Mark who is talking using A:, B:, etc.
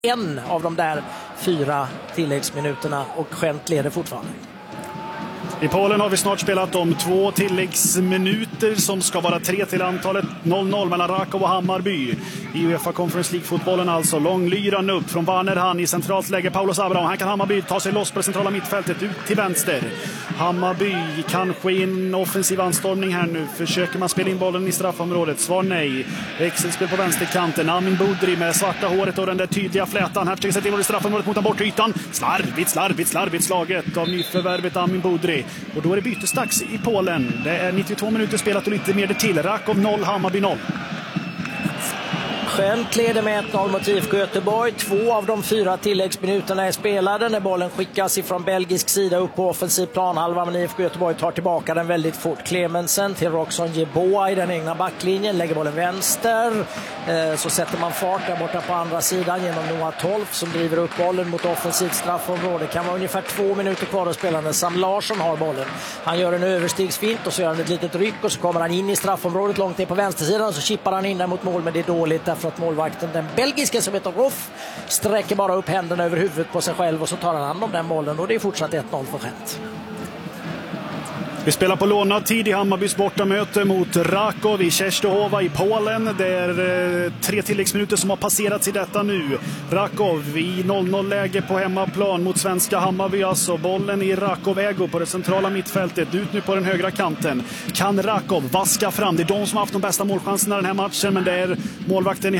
A: en av de där 4 tilläggsminuterna och Gent leder fortfarande.
B: I Polen har vi snart spelat om 2 tilläggsminuter som ska vara 3 till antalet. 0-0 mellan Raków och Hammarby. I UEFA Conference League-fotbollen alltså. Långlyran upp från Warner i centralt läge. Paulos Abraham, han kan Hammarby ta sig loss på det centrala mittfältet ut till vänster. Hammarby kanske i en offensiv anstormning här nu. Försöker man spela in bollen i straffområdet? Svar nej. Växelspel på vänsterkanten. Amin Budri med svarta håret och den där tydliga flätan. Här försöker sätta in i straffområdet mot den bortre ytan. Slarvigt slaget av nyförvärvet Amin Budri. Och då är det bytesdags i Polen. Det är 92 minuter spelat och lite mer det till. Raków 0, Hammarby 0.
A: Gent leder med 1-0 mot IFK Göteborg. 2 av de 4 tilläggsminuterna är spelade när bollen skickas ifrån belgisk sida upp på offensiv planhalva, men IFK Göteborg tar tillbaka den väldigt fort. Clemensen till Roxon Jeboa i den egna backlinjen, lägger bollen vänster. Så sätter man fart där borta på andra sidan genom Noah Tolf som driver upp bollen mot offensivt straffområde. Kan vara ungefär 2 minuter kvar att spela när Sam Larsson har bollen. Han gör en överstegsfint och så gör han ett litet ryck och så kommer han in i straffområdet långt ner på vänstersidan och så chippar han in där mot mål, men det är dåligt för att målvakten, den belgiska som heter Roff, sträcker bara upp händerna över huvudet på sig själv och så tar han hand om den bollen och det är fortsatt 1-0 för Gent.
B: Vi spelar på lånad tid i Hammarbys bortamöte mot Raków i Częstochowa i Polen. Det är 3 tilläggsminuter som har passerats i detta nu. Raków i 0-0-läge på hemmaplan mot svenska Hammarby. Alltså bollen i Raków-ägo på det centrala mittfältet. Ut nu på den högra kanten. Kan Raków vaska fram? Det är de som har haft de bästa målchanserna den här matchen, men det är målvakten i